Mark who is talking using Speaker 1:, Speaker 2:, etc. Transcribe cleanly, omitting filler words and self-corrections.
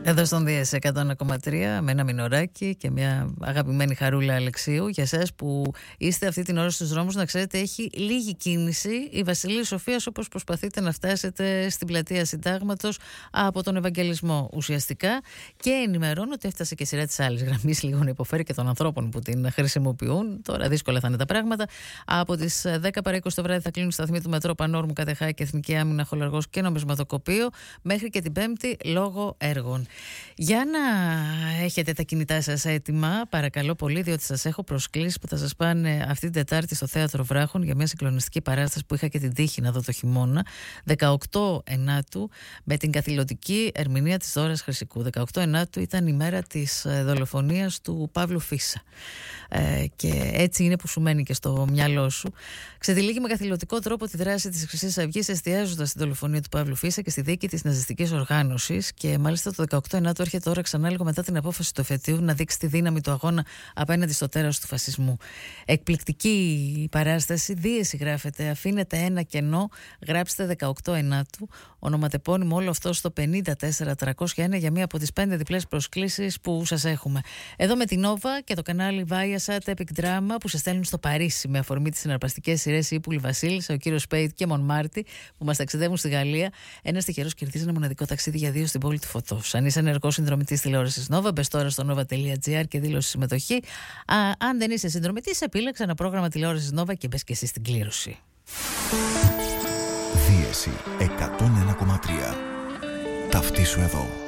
Speaker 1: Εδώ στον ΔΕΣ 101,3 με ένα μινωράκι και μια αγαπημένη Χαρούλα Αλεξίου. Για εσάς που είστε αυτή την ώρα στους δρόμους, να ξέρετε έχει λίγη κίνηση η Βασιλής Σοφίας, όπως προσπαθείτε να φτάσετε στην πλατεία Συντάγματος από τον Ευαγγελισμό ουσιαστικά. Και ενημερώνω ότι έφτασε και σειρά της άλλης γραμμής, λίγο να υποφέρει και των ανθρώπων που την χρησιμοποιούν. Τώρα δύσκολα θα είναι τα πράγματα. Από τις 10 παρά 20 το βράδυ θα κλείνουν σταθμοί του Μετρό Πανόρμου, Κατεχάκη και Εθνική Άμυνα, Χολαργός και Νομισματοκοπείο, μέχρι και την Πέμπτη λόγω έργων. Για να έχετε τα κινητά σας έτοιμα, παρακαλώ πολύ, διότι σας έχω προσκλήσει που θα σας πάνε αυτή την Τετάρτη στο Θέατρο Βράχων για μια συγκλονιστική παράσταση που είχα και την τύχη να δω το χειμώνα, 18 Ενάτου, με την καθηλωτική ερμηνεία της Δώρας Χρυσικού. 18 Ενάτου ήταν η μέρα της δολοφονίας του Παύλου Φίσα. Και έτσι είναι που σου μένει και στο μυαλό σου. Ξετυλίγει με καθηλωτικό τρόπο τη δράση της Χρυσής Αυγής, εστιάζοντας στην δολοφονία του Παύλου Φίσα και στη δίκη της ναζιστικής οργάνωσης. Και μάλιστα το 18 Ενάτου έρχεται τώρα ξανά λίγο μετά την απόφαση του εφετείου να δείξει τη δύναμη του αγώνα απέναντι στο τέρας του φασισμού. Εκπληκτική παράσταση, δίεση γράφεται, αφήνεται ένα κενό, γράψτε 18 Ενάτου, ονοματεπώνυμο όλο αυτό στο 54301 για μία από τις 5 διπλές προσκλήσεις που σας έχουμε. Εδώ με την Νόβα και το κανάλι Viasat Epic Drama που σας στέλνουν στο Παρίσι με αφορμή τις συναρπαστικές σειρές Η Ύπουλη Βασίλισσα, ο κύριος Σπέιτ και Μον Μάρτι που μας ταξιδεύουν στη Γαλλία. Ένας τυχερός κερδίζει ένα μοναδικό ταξίδι για 2 στην πόλη του Φωτός. Αν είσαι ενεργός συνδρομητής τηλεόρασης Nova, μπες τώρα στο nova.gr και δήλωσε συμμετοχή. Αν δεν είσαι συνδρομητής, επίλεξε ένα πρόγραμμα τηλεόρασης Nova και μπες και εσύ στην κλήρωση.
Speaker 2: Δίεση 101,3. Ταυτίσου εδώ.